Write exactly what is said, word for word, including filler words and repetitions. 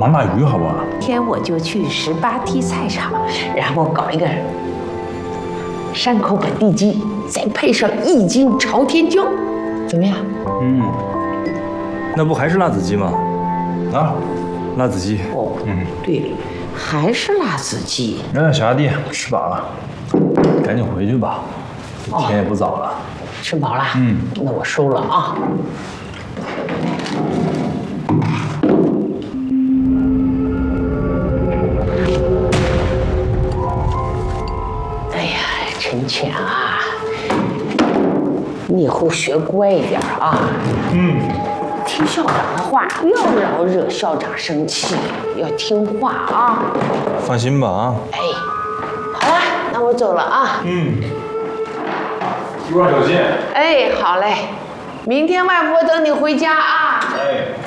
王大鱼，好不好？ 天我就去十八梯菜场，然后搞一个山口本地鸡，再配上一斤朝天椒，怎么样？ 嗯，那不还是辣子鸡吗？ 啊， 辣子鸡。 哦，嗯，对了，还是辣子鸡。 哎，小阿弟，吃饱了，赶紧回去吧，天也不早了。 吃饱了？ 嗯， 那我收了啊。哎呀，陈浅啊，你以后学乖一点啊。嗯。听校长的话，不要老惹校长生气，要听话啊。 放心吧啊。 哎，好了，那我走了啊。 嗯。路上小心。 哎，好嘞，明天外婆等你回家啊。 哎。